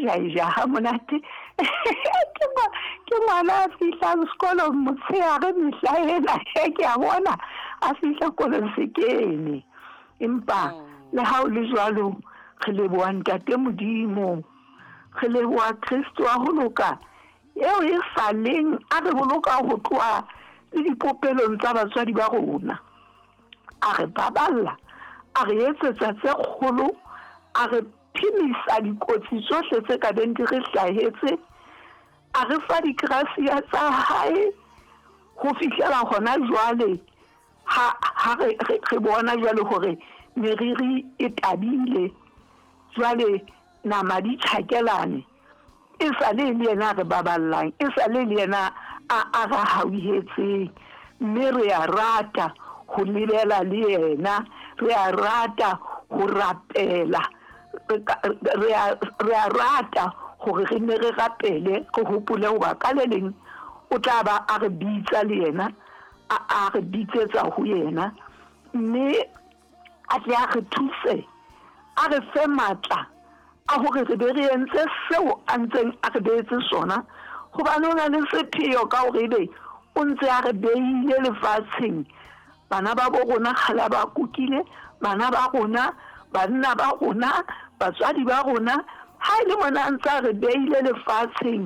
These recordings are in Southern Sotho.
ja ha monate ke ngwana a fihlang sekolong motshehare mehla ena ke a bona a fihla kolong sekene empa le ha o le jwalo re leboha ntate Modimo re leboha Kristo a holoka eo e saleng a re boloka ho tloha le dipopelong tsa batswadi ba rona a re baballa a re etsetsa tse kgolo a re phimisa dikotsi tsohle tse ka beng di re hlahetse a re fa dikrasia tsa hae ho fihlela hona jwale ha re bona jwale hore meriri e tabile jwale nama di tjhakelane e sale le yena re baballang e sale le yena a ra hauhetse mme re a rata ho lebela le yena re a rata ho rapela re a rata hore re ne re rapele go hopole hoba ka le leng o tla ba a re bitsa le yena a re bitsetsa ho yena mme a tle a re thuse a re fe matla a hore re be re entse seo a ntseng a re beetse sona hobane o na le sepheo ka hore ebe o ntse a re beile lefatsheng bana ba bo rona kgala ba kukile bana ba rona banna ba rona batswadi ba rona ha ile mona ntse a re beile lefatsheng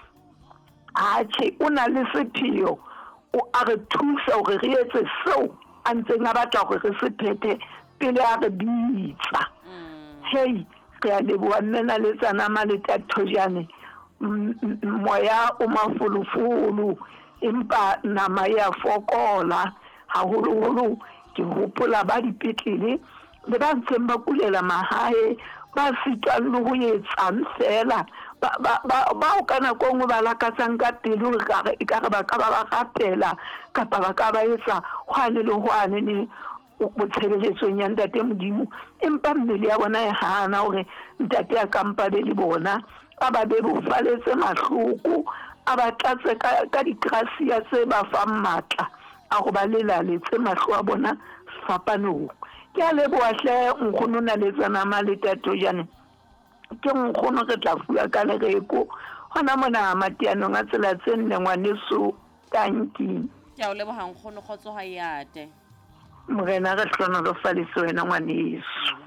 o na le sepheo a re thusa hore re etse seo a ntseng a batla hore re se phethe pele a re bitsa hey re a leboha nna le tsana maleta thojane moya o mafolofolo empa nama ya fokola haholo ke hopola ba dipetlele le ba ntseng ba kulela mahae ba sitwang le ho etsang fela ba o kana ko ngwe ba lakatsang ka pele hore ekare ba ka ba rapela kapa ba ka ba etsa hwane le hwane ne botshebeletsong ya ntate Modimo empa mmele ya bona e hana hore ntate a kampa le bona a ba be bofaletse mahloko a ba tlatse ka dikrasia tse ba fang matla a go ba lelaletse mahlo a bona fapanong ke a leboha hle nkgono na le tsana maleta tojane ke nkgono re tla fua ka lereko hona mona matianong a tsela tse nne ngwaneso tanki ke a o leboha nkgono khotso ha yate morena re hlona lo falise wena ngwaneso